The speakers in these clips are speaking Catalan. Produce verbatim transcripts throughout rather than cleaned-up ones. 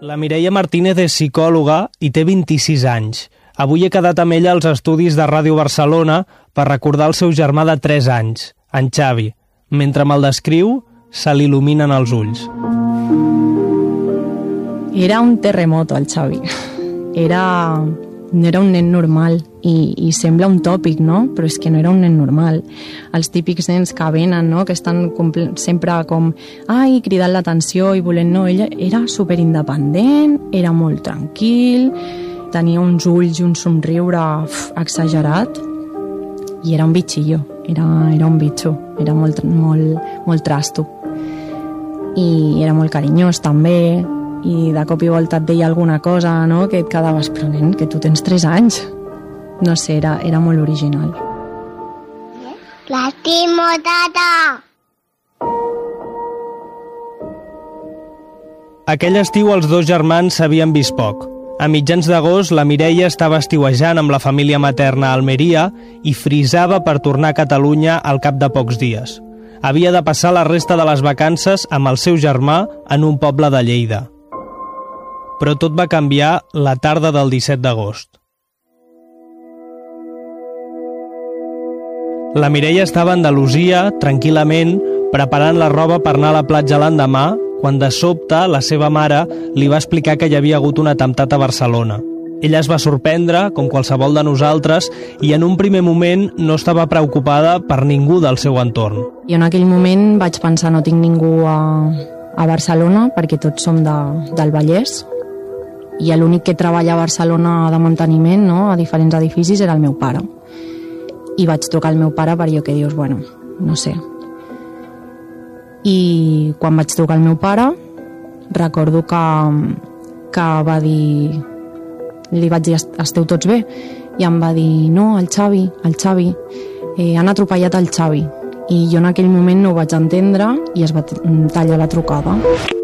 La Mireia Martínez és psicòloga i té vint-i-sis anys. Avui he quedat amb ella als estudis de Ràdio Barcelona per recordar el seu germà de tres anys, en Xavi. Mentre me'l descriu, se l'il·luminen els ulls. Era un terremoto, el Xavi. Era... no era un nen normal i, i sembla un tòpic, no? Però és que no era un nen normal. Els típics nens que venen, no? Que estan sempre com ai, cridant l'atenció i volent, no, ella era superindependent, era molt tranquil, tenia uns ulls i un somriure uf, exagerat i era un bitxillo, era, era un bitxo, era molt, molt, molt trasto i era molt carinyós també. I de cop i volta et deia alguna cosa, no?, que et quedaves, però nen, que tu tens tres anys. No sé, era, era molt original. L'estimo, tata! Aquell estiu els dos germans s'havien vist poc. A mitjans d'agost, la Mireia estava estiuejant amb la família materna a Almeria i frisava per tornar a Catalunya al cap de pocs dies. Havia de passar la resta de les vacances amb el seu germà en un poble de Lleida. Però tot va canviar la tarda del disset d'agost. La Mireia estava a Andalusia, tranquil·lament, preparant la roba per anar a la platja l'endemà, quan de sobte la seva mare li va explicar que hi havia hagut un atemptat a Barcelona. Ella es va sorprendre, com qualsevol de nosaltres, i en un primer moment no estava preocupada per ningú del seu entorn. I en aquell moment vaig pensar, no tinc ningú a, a Barcelona, perquè tots som de, del Vallès, i l'únic que treballa a Barcelona de manteniment, no?, a diferents edificis, era el meu pare. I vaig trucar al meu pare per allò que dius, bueno, no sé. I quan vaig trucar al meu pare, recordo que, que va dir... Li vaig dir, esteu tots bé? I em va dir, no, el Xavi, el Xavi, eh, han atropellat el Xavi. I jo en aquell moment no ho vaig entendre i es va tallar la trucada.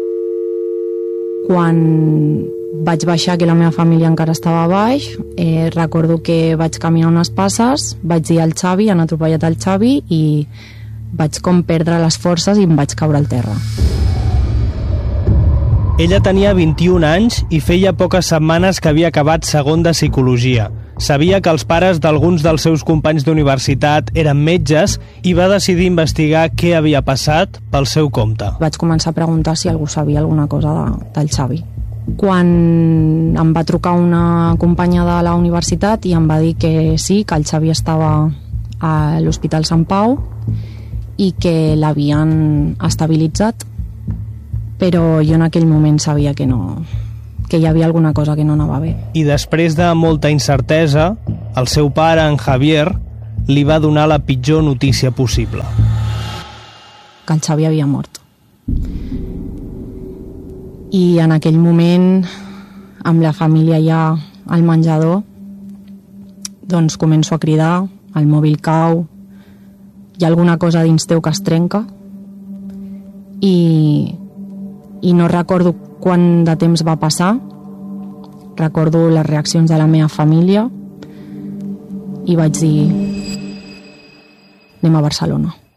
Quan vaig baixar, que la meva família encara estava a baix, eh, recordo que vaig caminar unes passes, vaig dir al Xavi, han atropellat el Xavi, i vaig com perdre les forces i em vaig caure al terra. Ella tenia vint-i-un anys i feia poques setmanes que havia acabat segon de psicologia. Sabia que els pares d'alguns dels seus companys d'universitat eren metges i va decidir investigar què havia passat pel seu compte. Vaig començar a preguntar si algú sabia alguna cosa de, del Xavi. Quan em va trucar una companya de la universitat i em va dir que sí, que el Xavi estava a l'Hospital Sant Pau i que l'havien estabilitzat, però jo en aquell moment sabia que no, que hi havia alguna cosa que no anava bé. I després de molta incertesa, el seu pare, en Javier, li va donar la pitjor notícia possible. Que el Xavi havia mort. I en aquell moment, amb la família ja al menjador, doncs començo a cridar, el mòbil cau, hi ha alguna cosa dins teu que es trenca, i, i no recordo quant de temps va passar, recordo les reaccions de la meva família i vaig dir, anem a Barcelona.